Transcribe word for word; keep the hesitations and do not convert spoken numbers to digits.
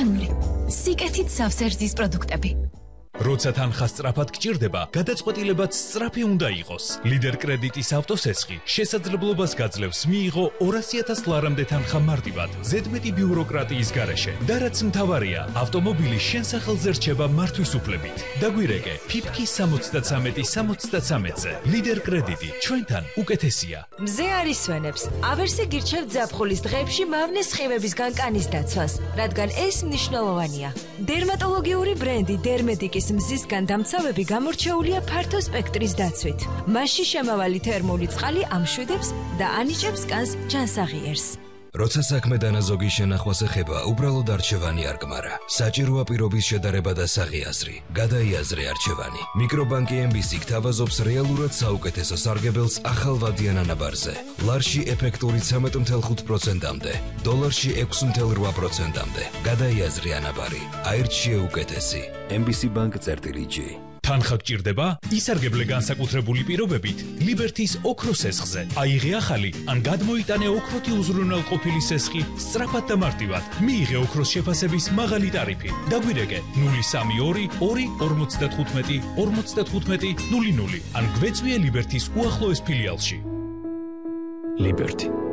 ორგანული, სიკეთით სავსერძის პროდუქტები. როცა თანხა სწრაფად გჭირდება, გადაწყვეტილებაც სწრაფი უნდა იყოს. ლიდერ კრედიტის ავტოსესხი შესაძლებლობას გაძლევს მიიღო ორასი ათას ლარამდე თანხა მარტივად, ზედმეტი ბიუროკრატიის გარეშე. და რაც მთავარია, ავტომობილი შენ სახელზე რჩება მართვის უფლებით. დაგვირეკე ფიფკი სამოცდათსამეტი სამოცდათსამეტზე. ლიდერ კრედიტი ჩვენთან უკეთესია. მზე არის სვენებს. ავერსი გირჩევთ ზაფხულის დღეებში მავნე სხივებისგან კანის დაცვას, რადგან ეს მნიშვნელოვანია. დერმატოლოგიური ბრენდი დერმედიკის მზისგან დამცავები გამორჩეულია ფართო სპექტრის დაცვით. მასში შემავალი თერმული წყალი ამშვიდებს და ანიჭებს კანს ჯანსაღიერს. როცა საქმე დანაზოგი შენახვას ეხება, უბრალოდ არჩევანი არ გმარა. საჭიროა პირობის შედარება და საღი-აზრი. გადაიაზრე არჩევანი. მიკრობანკი ემ ბი სი გთავაზობს რეალურად საუკეთესო სარგებელს ახალვადიან ანაბარზე. ლარში ეფექტური ცამეტ ათეულ ხუთ პროცენტამდე, დოლარში ექვსი ათეულ რვა პროცენტამდე. გადაიაზრე ანაბარი. აირჩიე უკეთესი. ემ ბი სი Bank წერტილი ჯი. თანხა გჭირდება? ისარგებლე განსაკუთრებული პირობებით ლიბერთის ოქროს სესხზე. აიღე ახალი ან გადმოიტანე ოქროთი უზრუნველყოფილი სესხი სწრაფად და მარტივად. მიიღე ოქროს შეფასების მაღალი ტარიფი. დაგვირეკე ნული სამი ორი ორი ორმოცდათხუთმეტი ორმოცდათხუთმეტი ნული ნული ან გვეწვიე ლიბერთის უახლოეს ფილიალში. ლიბერთი